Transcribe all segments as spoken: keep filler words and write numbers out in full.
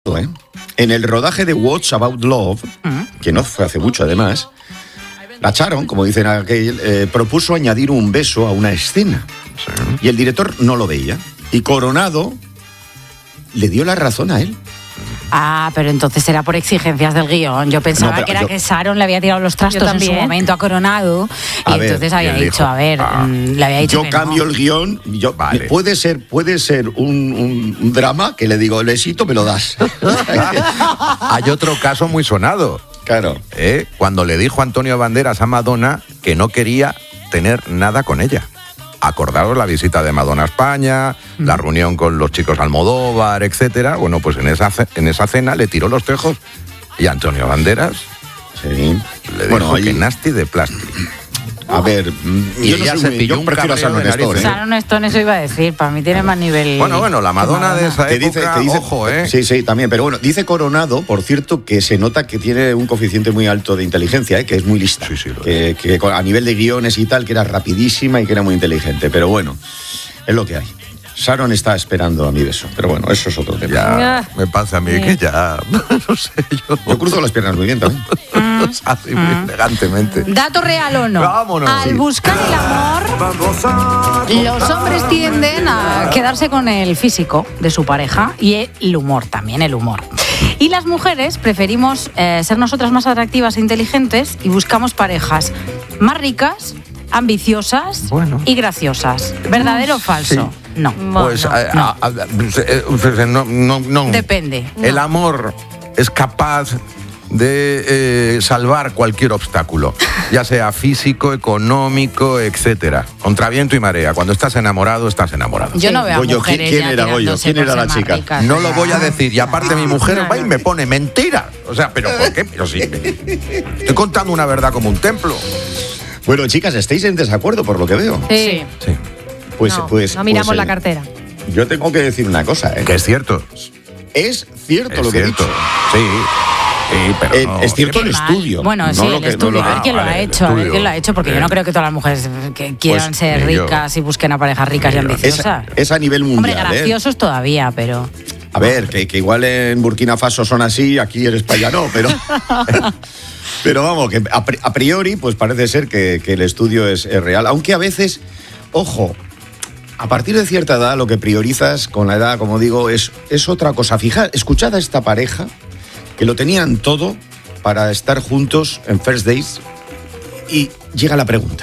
esto, ¿eh? En el rodaje de What's About Love, uh-huh. que no fue hace mucho además, la Sharon, como dicen aquel, eh, propuso añadir un beso a una escena. Sí. Y el director no lo veía. Y Coronado le dio la razón a él. Ah, pero entonces era por exigencias del guión. Yo pensaba no, que era yo, que Sharon le había tirado los trastos en su momento a Coronado y a ver, entonces había dicho, dijo, a ver, ah, le había dicho yo que cambio no. el guión, yo, vale. puede ser, puede ser un, un, un drama que le digo, Lesito, me lo das. Hay otro caso muy sonado. Claro. ¿Eh? Cuando le dijo Antonio Banderas a Madonna que no quería tener nada con ella. Acordaros la visita de Madonna a España, mm. la reunión con los chicos Almodóvar, etcétera. Bueno, pues en esa, en esa cena le tiró los tejos y Antonio Banderas sí. le dijo bueno, ahí... que nasty de plástico. A ver, y ella se pilló un prefiero a Sharon Stone. Sharon Stone, eso iba a decir, para mí tiene más nivel. Bueno, bueno, la Madonna, Madonna. de esa te época, dice, te dice, ojo, ¿eh? Sí, sí, también, pero bueno, dice Coronado, por cierto, que se nota que tiene un coeficiente muy alto de inteligencia, ¿eh? Que es muy lista. Sí, sí, lo que, que a nivel de guiones y tal, que era rapidísima y que era muy inteligente, pero bueno, es lo que hay. Sharon está esperando a mi beso, pero bueno, eso es otro tema. Ya, me pasa a mí sí. que ya, no sé, yo... Yo cruzo las piernas muy bien también. Así, muy elegantemente. ¿Dato real o no? Vámonos. Al buscar el amor, los hombres tienden a quedarse con el físico de su pareja y el humor, también el humor. Y las mujeres preferimos eh, ser nosotras más atractivas e inteligentes y buscamos parejas más ricas, ambiciosas bueno. y graciosas. ¿Verdadero o falso? Sí. No. Pues no, a, no. A, a, no, no, no. Depende. El no. amor es capaz de eh, salvar cualquier obstáculo, ya sea físico, económico, etcétera. Contra viento y marea. Cuando estás enamorado, estás enamorado. Yo no veo a Goyo, mujeres ¿quién ya era Goyo? ¿Quién era la chica? Ricas, no lo voy a decir. Y aparte mi mujer no, va y no. me pone mentira. O sea, ¿pero por qué? Pero sí, estoy contando una verdad como un templo. Bueno, chicas, estáis en desacuerdo por lo que veo. Sí. Sí. Pues, no, pues, no miramos pues, la cartera. Yo tengo que decir una cosa, ¿eh? Que es cierto. Es cierto es lo que cierto. he dicho. Sí. Sí, pero eh, no, es cierto el mal. estudio. Bueno, no sí, lo el que, estudio. no lo a ver Ah, quién vale, lo ha el hecho, a ver estudio. quién lo ha hecho, porque Bien. yo no creo que todas las mujeres que quieran Pues, ser ni yo. ricas y busquen a parejas ricas y Ni yo. ambiciosas. Es, es a nivel mundial. Hombre, graciosos ¿eh? todavía, pero... A ver, que, que igual en Burkina Faso son así, aquí en España no, pero... pero vamos, que a, a priori pues parece ser que, que el estudio es, es real, aunque a veces, ojo, a partir de cierta edad lo que priorizas con la edad, como digo, es, es otra cosa. Fijad, escuchad a esta pareja que lo tenían todo para estar juntos en First Dates y llega la pregunta.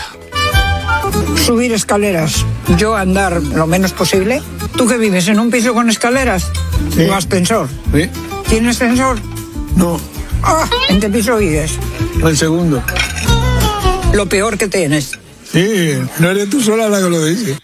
Subir escaleras, yo andar lo menos posible. ¿Tú que vives en un piso con escaleras? Sí. ¿O ascensor? ¿Sí? ¿Tienes ascensor? No, Ah, ¿en qué piso vives? el segundo. Lo peor que tienes. Sí, no eres tú sola la que lo dice.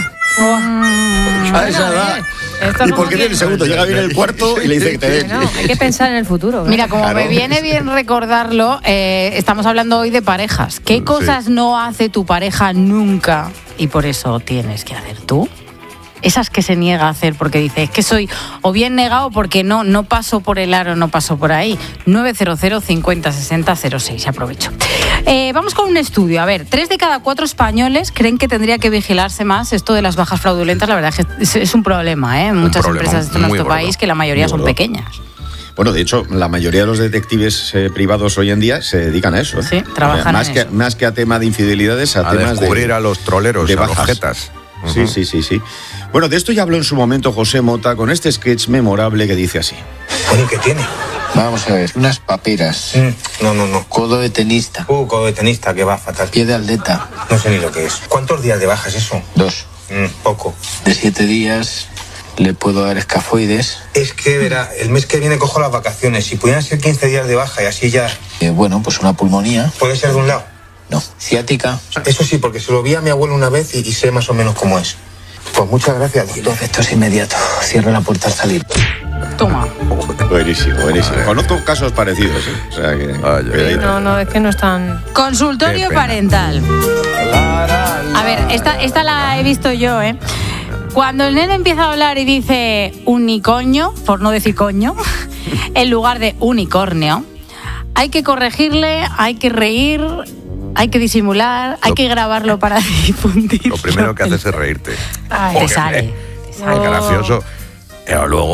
A esa edad. Esto ¿Y como por qué que- viene el segundo? Llega bien el cuarto y le dice que te den. Bueno, hay que pensar en el futuro. ¿no? Mira, como Claro. me viene bien recordarlo, eh, estamos hablando hoy de parejas. ¿Qué Sí. cosas no hace tu pareja nunca y por eso tienes que hacer tú? Esas que se niega a hacer porque dice, es que soy o bien negado porque no, no paso por el aro, no paso por ahí. nueve cero cero, cincuenta, sesenta, cero seis, aprovecho. Eh, vamos con un estudio. A ver, tres de cada cuatro españoles creen que tendría que vigilarse más esto de las bajas fraudulentas. La verdad es que es, es un problema, ¿eh? En muchas problema, empresas de muy nuestro gordo, país que la mayoría muy son gordo. pequeñas. Bueno, de hecho, la mayoría de los detectives eh, privados hoy en día se dedican a eso. ¿eh? Sí, trabajan más en que, eso. Más que a tema de infidelidades, a, A temas descubrir de, a los troleros, de a los bajas. jetas. Sí, sí, sí, sí. Bueno, de esto ya habló en su momento José Mota con este sketch memorable que dice así. Bueno, ¿qué tiene? Vamos a ver, unas paperas, Mm, no, no, no. codo de tenista, Uh, codo de tenista, que va fatal. pie de atleta, No sé ni lo que es. ¿Cuántos días de baja es eso? dos. Mm, poco. De siete días le puedo dar escafoides. Es que, verá, el mes que viene cojo las vacaciones. Si pudieran ser quince días de baja y así ya... Eh, bueno, pues una pulmonía. ¿Puede ser de un lado? No. Ciática. Eso sí, porque se lo vi a mi abuelo una vez y, y sé más o menos cómo es. Pues muchas gracias, doctor. Esto es inmediato. Cierra la puerta al salir. Toma. Buenísimo, buenísimo. Conozco casos parecidos. ¿eh? O sea que, Ay, cuidadito. No, no, es que no están... Consultorio Qué pena. parental. A ver, esta, esta la he visto yo, ¿eh? Cuando el nene empieza a hablar y dice unicoño, por no decir coño, en lugar de unicornio, hay que corregirle, hay que reír, hay que disimular, hay Lo- que grabarlo para difundir. Lo primero que haces es reírte. Ay, te Porque, sale. hombre, te sale. Es gracioso. Pero luego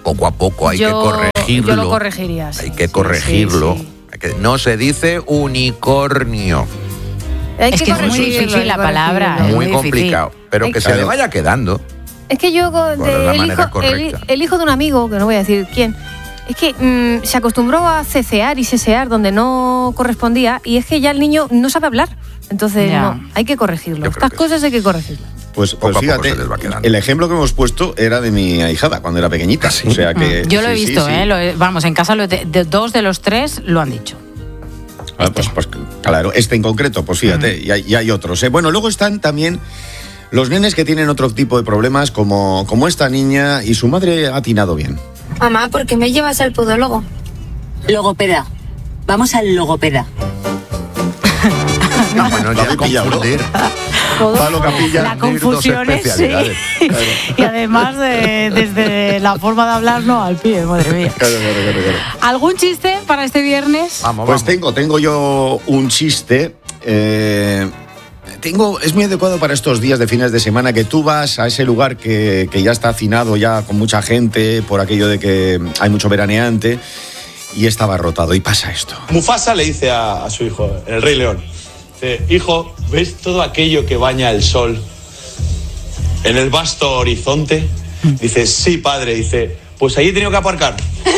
poco a poco hay yo, que corregirlo. Yo lo corregiría. Sí, hay que sí, corregirlo. sí, sí. Hay que- no se dice unicornio. Hay Es que es muy corregirlo, difícil hay la que palabra, corregirlo. es Muy, muy complicado. Pero Hay que que- se le vaya quedando. Es que yo con- Bueno, de- la el, manera hijo, el, correcta. el hijo de un amigo, que no voy a decir quién, es que mm, se acostumbró a cecear y sesear donde no correspondía y es que ya el niño no sabe hablar. Entonces, Ya. no, hay que corregirlo. Yo creo Estas que cosas hay que corregirlas. Pues, Poco pues a poco fíjate, se les va quedando. el ejemplo que hemos puesto era de mi ahijada cuando era pequeñita. O sea que, Mm, Yo lo he sí, sí, visto, sí. ¿eh? Lo he- vamos, en casa lo he- de, de dos de los tres lo han dicho. Ah, pues, pues, claro, este en concreto, pues fíjate, y, hay, y hay otros. ¿eh? Bueno, luego están también los nenes que tienen otro tipo de problemas, como, como esta niña, y su madre ha atinado bien. Mamá, ¿por qué me llevas al podólogo? Logopeda. Vamos al logopeda. No, bueno, Lo ya habéis pillado, ¿no? confundir. Pablo Capilla. La dos confusión es, sí. especialidades. Y además, de- desde la forma de hablar, no al pie, madre mía. Claro, claro, claro, claro. ¿Algún chiste para este viernes? Vamos, Pues vamos. tengo, tengo yo un chiste. eh, tengo, es muy adecuado para estos días de fines de semana que tú vas a ese lugar que, que ya está hacinado ya con mucha gente por aquello de que hay mucho veraneante y está abarrotado y pasa esto. Mufasa le dice a, a su hijo, el Rey León, dice, hijo, ¿ves todo aquello que baña el sol en el vasto horizonte? Dice, sí, padre. Dice, pues allí he tenido que aparcar.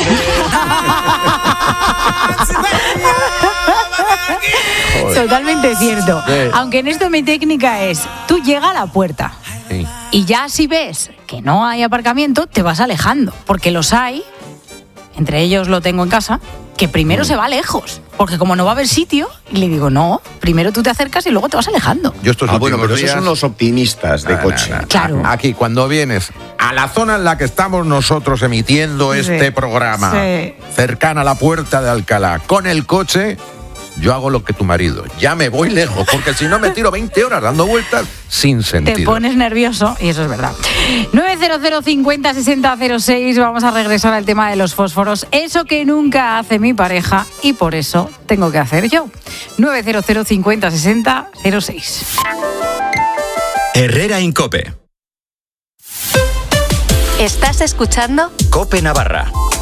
Totalmente cierto. Sí. Aunque en esto mi técnica es, tú llega a la puerta Sí. y ya si ves que no hay aparcamiento, te vas alejando, porque los hay, entre ellos lo tengo en casa, que primero se va lejos, porque como no va a haber sitio, y le digo, no, primero tú te acercas y luego te vas alejando. Yo estos Ah, bueno, últimos pero esos días- son los optimistas de Ah, coche. no, no. Claro. Aquí, cuando vienes a la zona en la que estamos nosotros emitiendo Sí. este programa, Sí. cercana a la puerta de Alcalá, con el coche, yo hago lo que tu marido. Ya me voy lejos, porque si no me tiro veinte horas dando vueltas sin sentido. Te pones nervioso y eso es verdad. nueve cero cero cincuenta sesenta cero seis, vamos a regresar al tema de los fósforos. Eso que nunca hace mi pareja y por eso tengo que hacer yo. nueve cero cero cincuenta sesenta cero seis. Herrera Incope. ¿Estás escuchando? Cope Navarra.